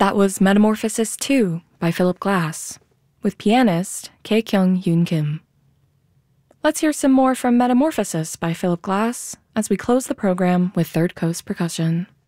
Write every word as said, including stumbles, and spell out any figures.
That was Metamorphosis two by Philip Glass, with pianist Kei Kyung Yoon Kim. Let's hear some more from Metamorphosis by Philip Glass as we close the program with Third Coast Percussion.